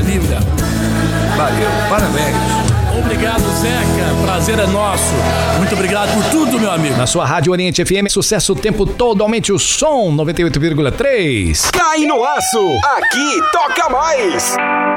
Bíblia. Valeu, parabéns. Obrigado, Zeca. Prazer é nosso. Muito obrigado por tudo, meu amigo. Na sua Rádio Oriente FM, sucesso o tempo todo, aumente o som, 98,3. Cai no aço, aqui toca mais.